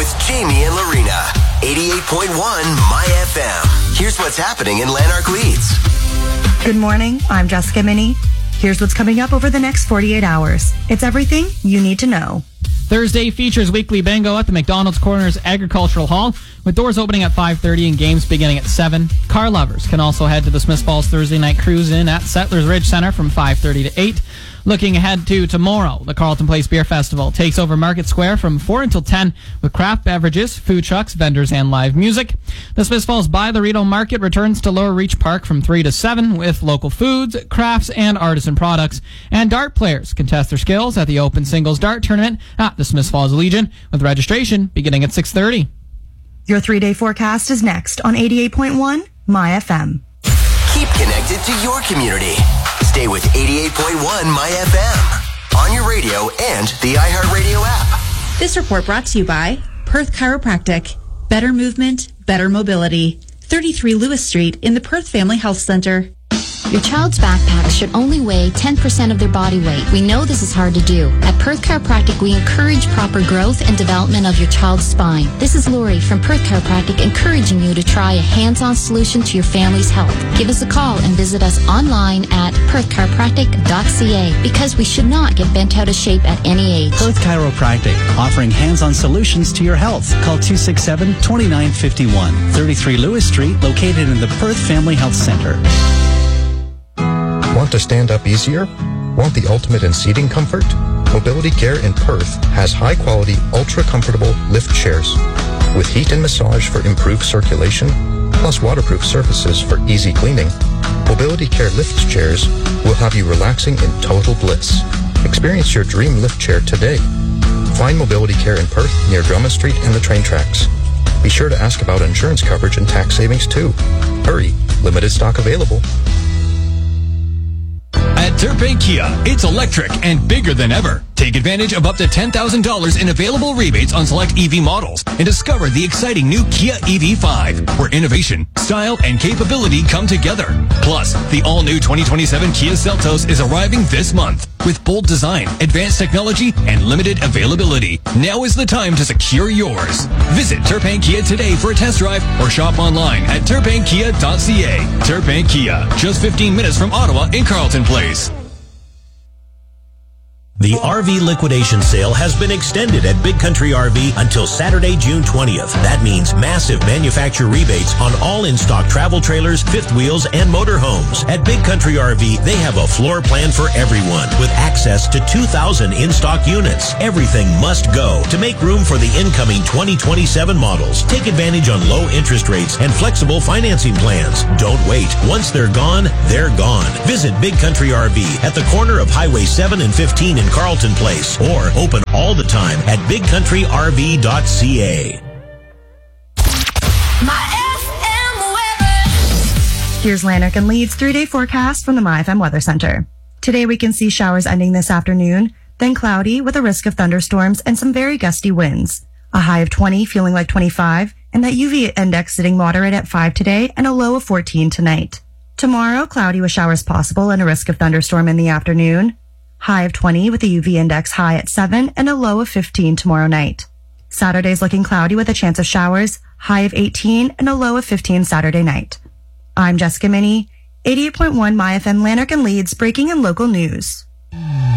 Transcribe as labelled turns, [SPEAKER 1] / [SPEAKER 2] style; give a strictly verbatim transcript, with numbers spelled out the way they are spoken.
[SPEAKER 1] with Jamie and Lorena. eighty-eight point one My F M. Here's what's happening in Lanark Leeds.
[SPEAKER 2] Good morning. I'm Jessica Minnie. Here's what's coming up over the next forty-eight hours. It's everything you need to know.
[SPEAKER 3] Thursday features weekly bingo at the McDonald's Corners Agricultural Hall, with doors opening at five thirty and games beginning at seven. Car lovers can also head to the Smiths Falls Thursday night cruise-in at Settlers Ridge Center from five thirty to eight. Looking ahead to tomorrow, the Carleton Place Beer Festival takes over Market Square from four until ten with craft beverages, food trucks, vendors, and live music. The Smiths Falls By the Rito Market returns to Lower Reach Park from three to seven with local foods, crafts, and artisan products. And dart players can test their skills at the Open Singles Dart Tournament at the Smiths Falls Legion, with registration beginning at six thirty.
[SPEAKER 2] Your three-day forecast is next on eighty-eight point one My F M.
[SPEAKER 1] Keep connected to your community. Stay with eighty-eight point one My F M on your radio and the iHeartRadio app.
[SPEAKER 4] This report brought to you by Perth Chiropractic. Better movement, better mobility. thirty-three Lewis Street in the Perth Family Health Center.
[SPEAKER 5] Your child's backpack should only weigh ten percent of their body weight. We know this is hard to do. At Perth Chiropractic, we encourage proper growth and development of your child's spine. This is Lori from Perth Chiropractic, encouraging you to try a hands-on solution to your family's health. Give us a call and visit us online at perth chiropractic dot c a, because we should not get bent out of shape at any age.
[SPEAKER 6] Perth Chiropractic, offering hands-on solutions to your health. Call two six seven, two nine five one. thirty-three Lewis Street, located in the Perth Family Health Center.
[SPEAKER 7] Want to stand up easier? Want the ultimate in seating comfort? Mobility Care in Perth has high-quality, ultra-comfortable lift chairs with heat and massage for improved circulation, plus waterproof surfaces for easy cleaning. Mobility Care lift chairs will have you relaxing in total bliss. Experience your dream lift chair today. Find Mobility Care in Perth near Drummond Street and the train tracks. Be sure to ask about insurance coverage and tax savings too. Hurry, limited stock available.
[SPEAKER 8] At Turpin Kia, it's electric and bigger than ever. Take advantage of up to ten thousand dollars in available rebates on select E V models and discover the exciting new Kia E V five, where innovation, style, and capability come together. Plus, the all-new twenty twenty-seven Kia Seltos is arriving this month with bold design, advanced technology, and limited availability. Now is the time to secure yours. Visit Turpin Kia today for a test drive or shop online at turpin kia dot c a. Turpin Kia, just fifteen minutes from Ottawa in Carleton Place.
[SPEAKER 9] The R V liquidation sale has been extended at Big Country R V until Saturday, June twentieth. That means massive manufacturer rebates on all in-stock travel trailers, fifth wheels, and motorhomes. At Big Country R V, they have a floor plan for everyone with access to two thousand in-stock units. Everything must go to make room for the incoming twenty twenty-seven models. Take advantage on low interest rates and flexible financing plans. Don't wait. Once they're gone, they're gone. Visit Big Country R V at the corner of Highway seven and fifteen in Carleton Place, or open all the time at big country r v dot c a.
[SPEAKER 2] My F M weather. Here's Lanark and Leeds three-day forecast from the My F M Weather Center. Today we can see showers ending this afternoon, then cloudy with a risk of thunderstorms and some very gusty winds. A high of twenty, feeling like twenty-five, and that U V index sitting moderate at five today and a low of fourteen tonight. Tomorrow, cloudy with showers possible and a risk of thunderstorm in the afternoon. High of twenty with a U V index high at seven and a low of fifteen tomorrow night. Saturday's looking cloudy with a chance of showers, high of eighteen and a low of fifteen Saturday night. I'm Jessica Minnie, eighty-eight point one My F M Lanark and Leeds, breaking in local news.